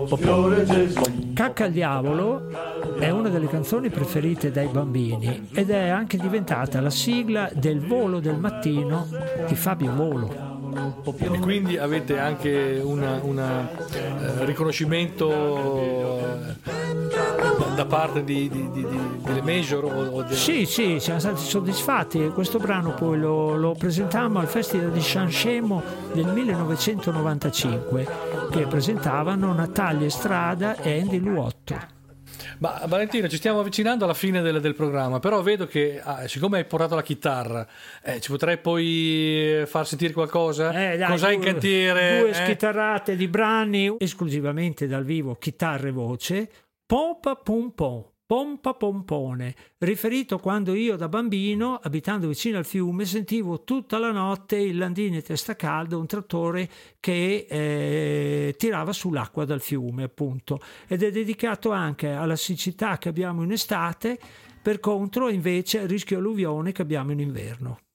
Cacca al diavolo è una delle canzoni preferite dai bambini ed è anche diventata la sigla del Volo del mattino di Fabio Volo. E quindi avete anche un riconoscimento da parte delle major? Sì, siamo stati soddisfatti. Questo brano poi lo presentammo al Festival di Sanremo del 1995, che presentavano Natalia Estrada e Andy Luotto. Ma Valentina, ci stiamo avvicinando alla fine del programma, però vedo che siccome hai portato la chitarra, ci potrai poi far sentire qualcosa? Dai, cos'hai in cantiere? Due schitarrate di brani esclusivamente dal vivo, chitarra e voce. Pompa pom pom, pompa pompone, riferito quando io da bambino, abitando vicino al fiume, sentivo tutta la notte il Landini Testa Calda, un trattore che tirava sull'acqua dal fiume, appunto, ed è dedicato anche alla siccità che abbiamo in estate, per contro invece al rischio alluvione che abbiamo in inverno.